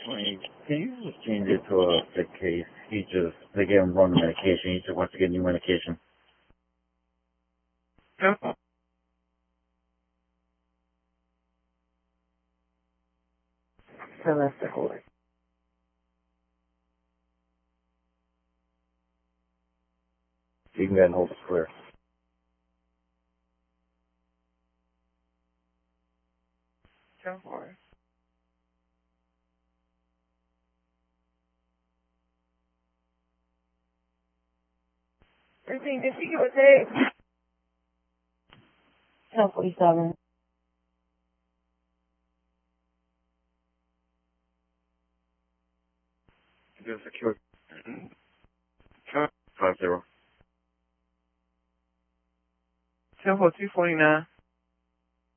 Wait, can you just change it to a sick case? They gave him wrong medication. He just wants to get new medication. No. Celeste Court. You can go ahead and hold the square. Go for it. Did she give a text? 1047. Just secure. 50. 10-4-249.